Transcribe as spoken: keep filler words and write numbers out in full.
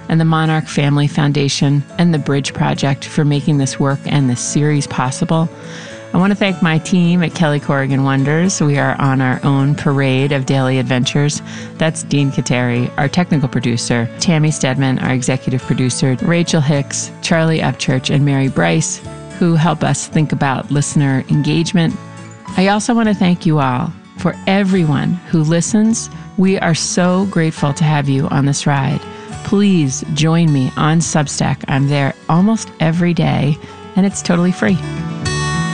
and the Monarch Family Foundation and the Bridge Project for making this work and this series possible. I want to thank my team at Kelly Corrigan Wonders. We are on our own parade of daily adventures. That's Dean Kateri, our technical producer, Tammy Stedman, our executive producer, Rachel Hicks, Charlie Upchurch, and Mary Bryce, who help us think about listener engagement. I also want to thank you all. For everyone who listens, we are so grateful to have you on this ride. Please join me on Substack. I'm there almost every day, and it's totally free.